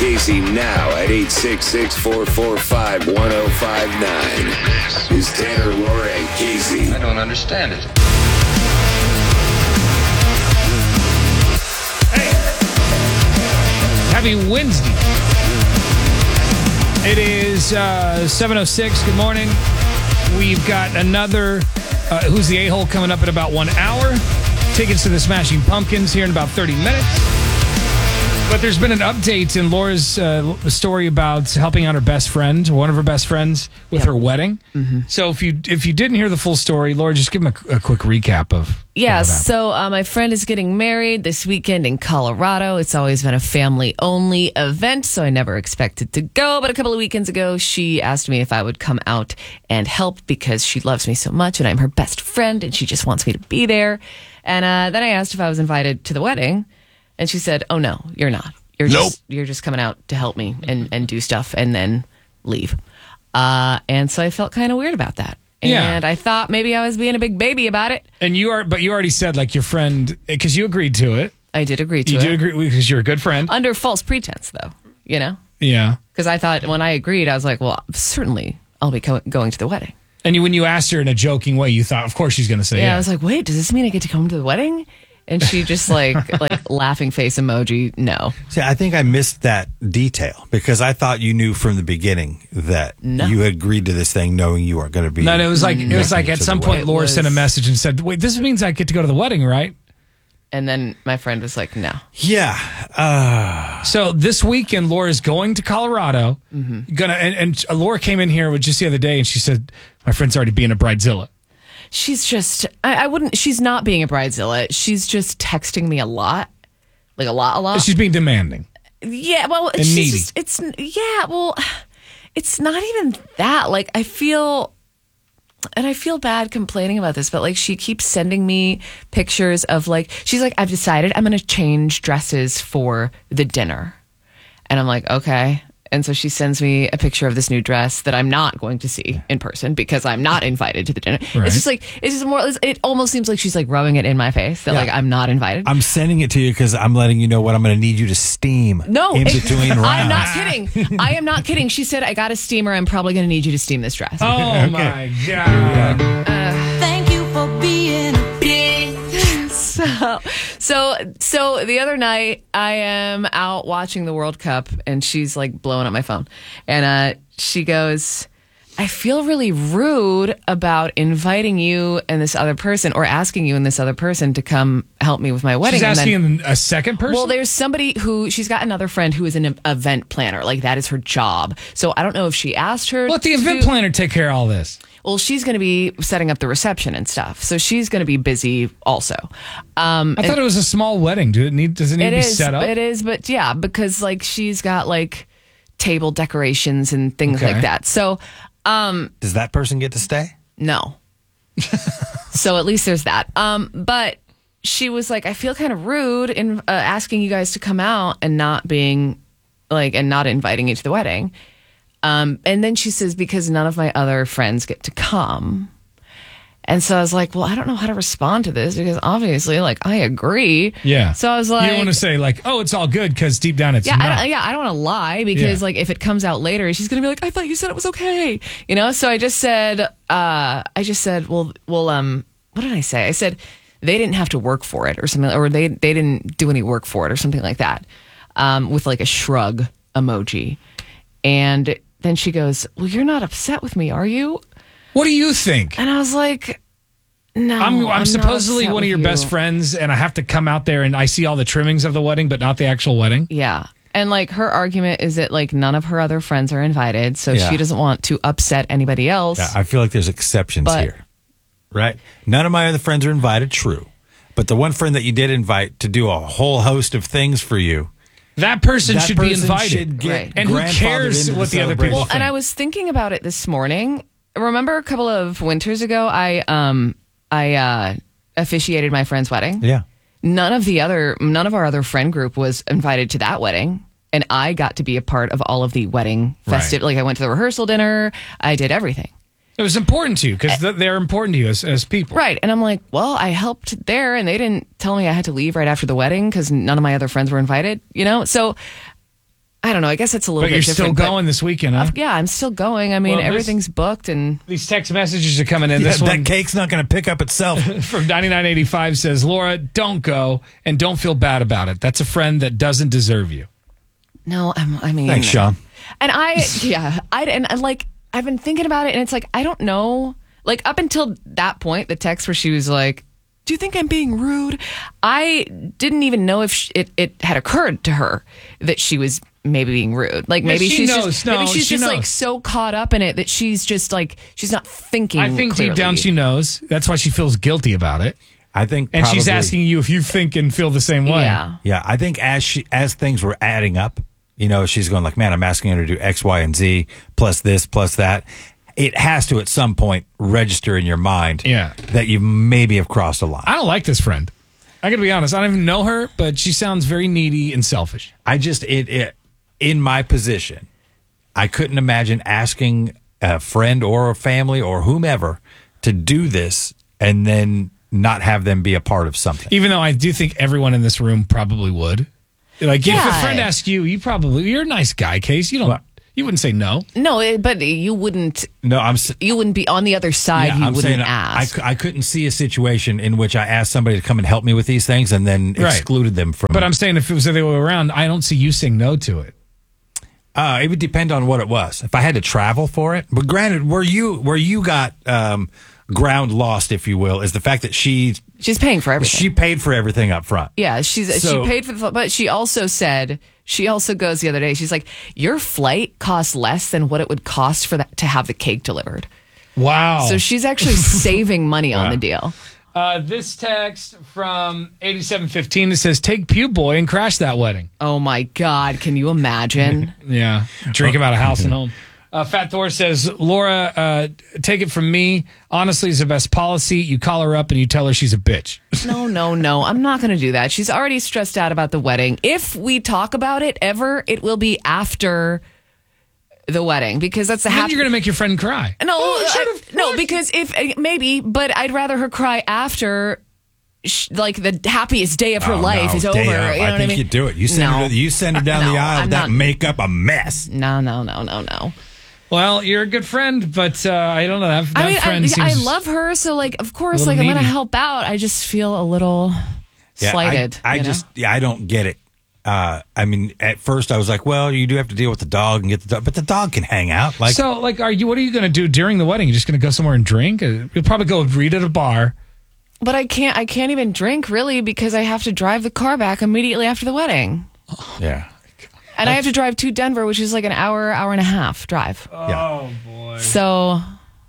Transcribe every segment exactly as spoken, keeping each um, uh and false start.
Casey now at eight six six, four four five, one oh five nine. This is Tanner, Laura, and Casey. I don't understand it. Hey! Happy Wednesday. It is uh, seven oh six. Good morning. We've got another uh, Who's the A-Hole coming up in about one hour. Tickets to the Smashing Pumpkins here in about thirty minutes. But there's been an update in Laura's uh, story about helping out her best friend, one of her best friends, with yep. her wedding. Mm-hmm. So if you if you didn't hear the full story, Laura, just give them a, a quick recap of. Yeah, so uh, my friend is getting married this weekend in Colorado. It's always been a family-only event, so I never expected to go. But a couple of weekends ago, she asked me if I would come out and help because she loves me so much, and I'm her best friend, and she just wants me to be there. And uh, then I asked if I was invited to the wedding. And she said, "Oh no, you're not. You're nope. just you're just coming out to help me and, and do stuff and then leave." Uh, and so I felt kind of weird about that. Yeah. And I thought maybe I was being a big baby about it. And you are, but you already said like your friend, because you agreed to it. I did agree to you it. You did agree because you're a good friend under false pretense, though. You know. Yeah. Because I thought when I agreed, I was like, well, certainly I'll be co- going to the wedding. And you, when you asked her in a joking way, you thought, of course she's going to say yeah. yeah. I was like, wait, does this mean I get to come to the wedding? And she just like like laughing face emoji. No. See, I think I missed that detail because I thought you knew from the beginning that no. you had agreed to this thing knowing you weren't going to be. No, it was like it was like at some point Laura was, sent a message and said, "Wait, this means I get to go to the wedding, right?" And then my friend was like, "No." Yeah. Uh, so this weekend, Laura's going to Colorado. Mm-hmm. Gonna and, and Laura came in here just the other day and she said, "My friend's already being a bridezilla." She's just, I, I wouldn't, she's not being a bridezilla. She's just texting me a lot. Like a lot, a lot. She's being demanding. Yeah, well, and it's needy. Just, it's, yeah, well, it's not even that. Like, I feel, and I feel bad complaining about this, but like, she keeps sending me pictures of like, she's like, I've decided I'm going to change dresses for the dinner. And I'm like, okay. And so she sends me a picture of this new dress that I'm not going to see in person because I'm not invited to the dinner. Right. It's just like, it's just more, it almost seems like she's like rubbing it in my face that yeah. like I'm not invited. I'm sending it to you because I'm letting you know what I'm going to need you to steam. No, in between rounds. I'm not kidding. I am not kidding. She said, I got a steamer. I'm probably going to need you to steam this dress. Oh okay. my God. Uh, Thank you for being a bitch. So, so, so the other night I am out watching the World Cup and she's like blowing up my phone. And uh, she goes, I feel really rude about inviting you and this other person or asking you and this other person to come help me with my wedding. She's and asking then, a second person? Well, there's somebody who, she's got another friend who is an event planner. Like that is her job. So I don't know if she asked her. Let the to, event planner take care of all this. Well, she's going to be setting up the reception and stuff. So she's going to be busy also. Um, I thought it was a small wedding. Do it need, does it need it to be is, set up? It is, but yeah, because like she's got like table decorations and things Okay. like that. So, um, does that person get to stay? No. So at least there's that. Um, but she was like, I feel kind of rude in uh, asking you guys to come out and not being like, and not inviting you to the wedding. Um, and then she says, because none of my other friends get to come. And so I was like, well, I don't know how to respond to this because obviously, like, I agree. Yeah. So I was like, you don't want to say like, oh, it's all good because deep down it's yeah, not. I don't, yeah, I don't want to lie because Yeah. like if it comes out later, she's gonna be like, I thought you said it was okay, you know. So I just said, uh, I just said, well, well, um, what did I say? I said they didn't have to work for it or something, or they they didn't do any work for it or something like that, um, with like a shrug emoji, and then she goes, well, you're not upset with me, are you? What do you think? And I was like, no, I'm, I'm, I'm supposedly not one of your you. best friends, and I have to come out there and I see all the trimmings of the wedding, but not the actual wedding. Yeah. And like her argument is that like none of her other friends are invited, so Yeah. she doesn't want to upset anybody else. Yeah, I feel like there's exceptions But- here, right? None of my other friends are invited, true. But the one friend that you did invite to do a whole host of things for you, That person that should be person invited. should get Right. And who grandfathered cares into what the other celebration. people Well, think? and I was thinking about it this morning. Remember a couple of winters ago, I um I uh, officiated my friend's wedding. Yeah. None of the other, none of our other friend group was invited to that wedding, and I got to be a part of all of the wedding festive. Right. Like I went to the rehearsal dinner, I did everything. It was important to you because they're important to you as, as people. Right, and I'm like, well, I helped there, and they didn't tell me I had to leave right after the wedding because none of my other friends were invited. You know, so I don't know. I guess it's a little But bit you're different. still going this weekend, huh? but, yeah, I'm still going. I mean, Well, this- everything's booked, and These text messages are coming in. Yeah, This that one cake's not going to pick up itself. from ninety-nine eighty-five says, Laura, don't go and don't feel bad about it. That's a friend that doesn't deserve you. no, I'm, I mean, Thanks, Sean. And I, yeah, I and, and like I've been thinking about it, and it's like I don't know. Like up until that point, the text where she was like, "Do you think I'm being rude?" I didn't even know if sh it it had occurred to her that she was maybe being rude. Like maybe she she's knows. just No, maybe she's she just like knows. so caught up in it that she's just like she's not thinking. I think deep down clearly. she knows. That's why she feels guilty about it. I think, And she's probably- asking you if you think and feel the same way. Yeah. Yeah, I think as she as things were adding up, you know, she's going like, man, I'm asking her to do X, Y, and Z plus this plus that. It has to at some point register in your mind, Yeah. that you maybe have crossed a line. I don't like this friend. I got to be honest. I don't even know her, but she sounds very needy and selfish. I just it, it in my position, I couldn't imagine asking a friend or a family or whomever to do this and then not have them be a part of something. Even though I do think everyone in this room probably would. Like, if a Yeah. friend asks you, you probably, you're a nice guy, Case. You don't, Well- you wouldn't say no. No, it, but you wouldn't. No, I'm s- You wouldn't be on the other side. yeah, you I'm wouldn't saying I, ask. I, I couldn't see a situation in which I asked somebody to come and help me with these things and then Right. excluded them from. But I'm saying if it was the other way around, I don't see you saying no to it. Uh, it would depend on what it was. If I had to travel for it, but granted, where you where you got um, ground lost, if you will, is the fact that she She's paying for everything. she paid for everything up front. Yeah, she's So- she paid for the, but she also said she also goes the other day. She's like, your flight costs less than what it would cost for that to have the cake delivered. Wow. So she's actually saving money on the deal. uh, this text from eighty-seven fifteen that says, take Pew Boy and crash that wedding. Oh my God, can you imagine? Yeah. Drink him out of house and home. Uh, Fat Thor says, Laura, uh, take it from me. Honestly, it's the best policy. You call her up and you tell her she's a bitch. No, no, no. I'm not going to do that. She's already stressed out about the wedding. If we talk about it ever, it will be after the wedding because that's the Then happy. you're going to make your friend cry. No, Oh, I- should've- no, because if uh, maybe, but I'd rather her cry after, sh- like the happiest day of her Oh, life no, is day over. of. You know I what I think mean? you do it. You send No. her. You send her down No, the aisle. I'm That not- makeup a mess. No, no, no, no, no. Well, you're a good friend, but uh, I don't know. That, that I mean, friend I, seems... I love her, so like, of course, a like little I'm going to needy. help out. I just feel a little Yeah, slighted. I, I you know? just, yeah, I don't get it. Uh, I mean, at first I was like, well, you do have to deal with the dog and get the dog, but the dog can hang out. Like, So, like, are you? What are you going to do during the wedding? You're just going to go somewhere and drink? Uh, You'll probably go read at a bar. But I can't. I can't even drink really because I have to drive the car back immediately after the wedding, yeah, and I have to drive to Denver, which is like an hour, hour and a half drive. yeah. boy. So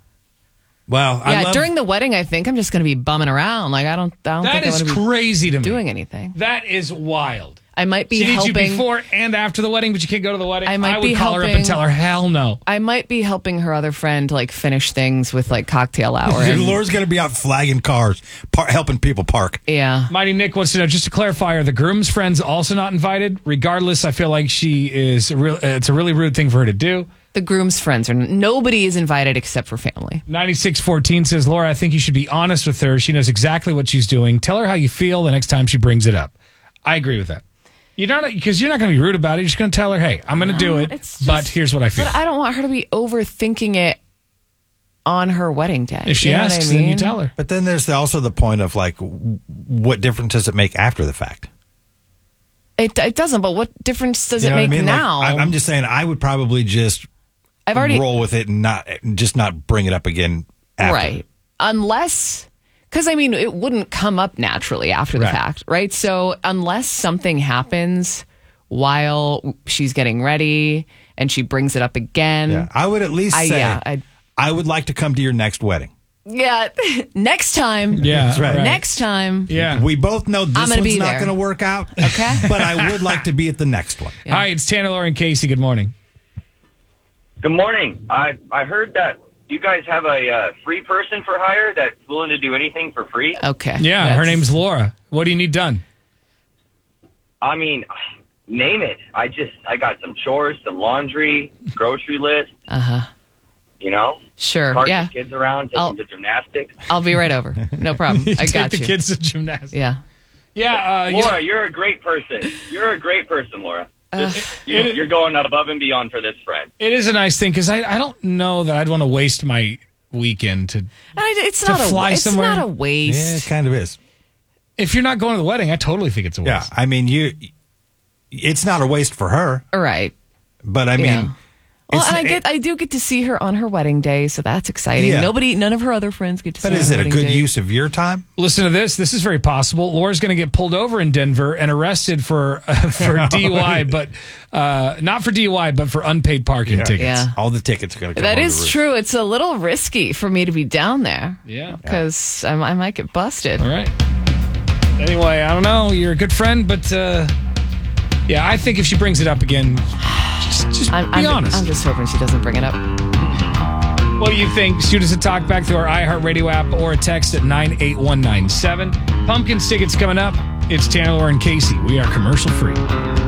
Well, I yeah, love, during the wedding, I think I'm just going to be bumming around. Like I don't. I don't That think is I'm going to be crazy to me. doing anything. That is wild. I might be She needs you helping. before and after the wedding, but you can't go to the wedding. I might would be call her up and helping- tell her, hell no. I might be helping her other friend like finish things with like cocktail hour. Your and- Laura's going to be out flagging cars, par- helping people park. yeah. Mighty Nick wants to know, just to clarify, are the groom's friends also not invited? Regardless, I feel like she is a real, uh, it's a really rude thing for her to do. The groom's friends are nobody is invited except for family. ninety-six fourteen says, Laura, I think you should be honest with her. She knows exactly what she's doing. Tell her how you feel the next time she brings it up. I agree with that. You're not, because you're not going to be rude about it. You're just going to tell her, hey, I'm going to do it, It's but just- here's what I feel. But I don't want her to be overthinking it on her wedding day. If she You know what asks, I then you mean? tell her. But then there's also the point of like, w- what difference does it make after the fact? It, it doesn't. But what difference does You it know what make I mean? Like, now? I- I'm just saying, I would probably just I've already roll with it and not just not bring it up again. After. right, unless because I mean it wouldn't come up naturally after the Right. fact, right? So unless something happens while she's getting ready and she brings it up again, Yeah, I would at least I- say, yeah, I'd- I would like to come to your next wedding. yeah. Next time, Yeah, That's right. Next time, Yeah. We both know this I'm gonna one's be not there. going to work out. Okay. But I would like to be at the next one. Hi, it's Tanner, Laura, and Casey. Good morning. Good morning. I I heard that you guys have a uh, free person for hire that's willing to do anything for free. Okay, Yeah, her That's- name's Laura. What do you need done? I mean, name it. I just I got some chores, some laundry, grocery list. Uh huh. You know, Sure. cart Yeah, the kids around, take I'll- them to gymnastics. I'll be right over. No problem. I Take got the you. kids to gymnastics. Yeah. Yeah, uh, you know- Laura, you're a great person. You're a great person, Laura. You, you're going above and beyond for this friend. It is a nice thing because I, I don't know that I'd want to waste my weekend to. And I, it's To not a fly it's somewhere? not a waste. Yeah, it kind of is. If you're not going to the wedding, I totally think it's a Yeah, waste. I mean, you. It's not a waste for her, Right. but I mean, Yeah. Well, it's- and I get I do get to see her on her wedding day, so that's exciting. Yeah. Nobody, none of her other friends get to see But her. is on it her a wedding good day. use of your time? Listen to this. This is very possible. Laura's going to get pulled over in Denver and arrested for uh, for D U I, but uh, not for D U I, but for unpaid parking tickets. Yeah. All the tickets are going to come. That on is the roof. true. It's a little risky for me to be down there. Yeah. Because I, I might get busted. All right. Anyway, I don't know. You're a good friend, but uh, yeah, I think if she brings it up again, just, just I'm, be I'm, honest. I'm just hoping she doesn't bring it up. What do you think? Shoot us a talk back through our iHeartRadio app or a text at nine eight one nine seven. Pumpkins tickets coming up. It's Tanner, Laura, and Casey. We are commercial free.